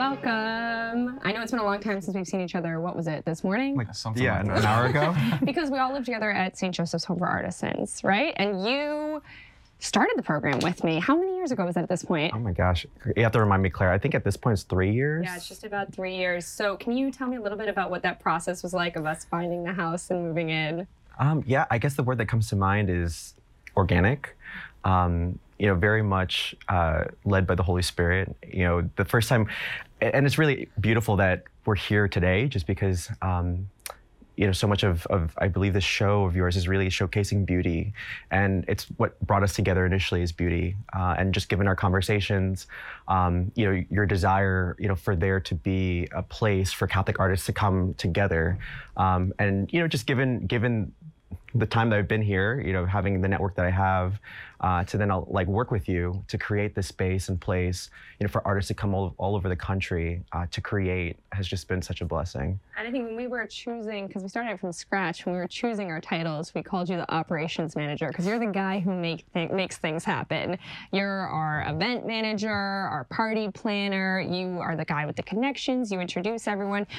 Welcome. I know it's been a long time since we've seen each other. What was it, this morning? Like something like an hour ago. Because we all live together at St. Joseph's Home for Artisans, right? And you started the program with me. How many years ago was that at this point? Oh my gosh, you have to remind me, Claire. I think at this point it's 3 years. Yeah, it's just about 3 years. So can you tell me a little bit about what that process was like of us finding the house and moving in? Yeah, I guess the word that comes to mind is organic. Very much led by the Holy Spirit. The first time, and it's really beautiful that we're here today, just because so much of I believe this show of yours is really showcasing beauty, and it's what brought us together initially is beauty, and just given our conversations, your desire, for there to be a place for Catholic artists to come together, and just given the time that I've been here, having the network that I have, to then work with you to create this space and place, for artists to come all over the country to create has just been such a blessing. And I think when we were choosing, because we started out from scratch, when we were choosing our titles, we called you the operations manager, because you're the guy who makes things happen. You're our event manager, our party planner. You are the guy with the connections. You introduce everyone.